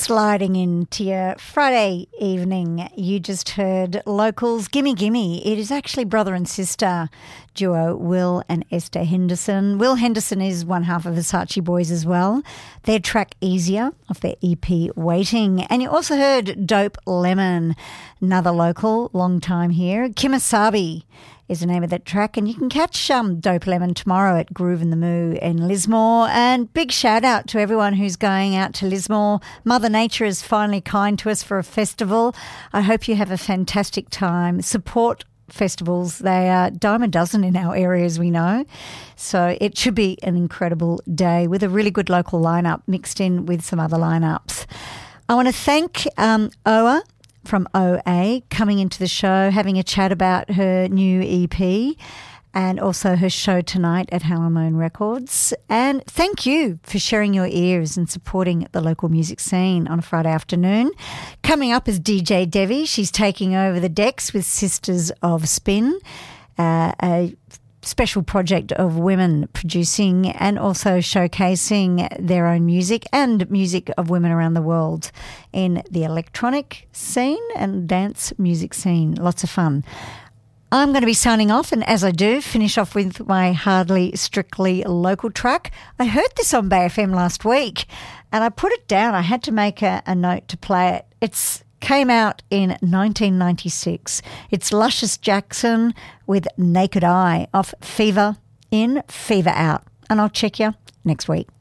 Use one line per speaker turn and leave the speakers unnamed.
Sliding into your Friday evening, you just heard Locals, Gimme Gimme. It is actually brother and sister duo Will and Esther Henderson. Will Henderson is one half of Versace Boys as well. Their track Easier off their EP Waiting. And you also heard Dope Lemon, another local, long time here. Kimasabi is the name of that track, and you can catch Dope Lemon tomorrow at Groove in the Moo in Lismore. And big shout out to everyone who's going out to Lismore. Mother Nature is finally kind to us for a festival. I hope you have a fantastic time. Support festivals. They are dime a dozen in our area, as we know. So it should be an incredible day with a really good local lineup mixed in with some other lineups. I want to thank Oa from OA coming into the show, having a chat about her new EP and also her show tonight at Halamone Records. And thank you for sharing your ears and supporting the local music scene on a Friday afternoon. Coming up is DJ Devi. She's taking over the decks with Sisters of Spin, a special project of women producing and also showcasing their own music and music of women around the world in the electronic scene and dance music scene. Lots of fun. I'm going to be signing off, and as I do, finish off with my Hardly Strictly local track. I heard this on Bay FM last week and I put it down. I had to make a note to play it. It's came out in 1996. It's Luscious Jackson with Naked Eye off Fever In, Fever Out. And I'll check you next week.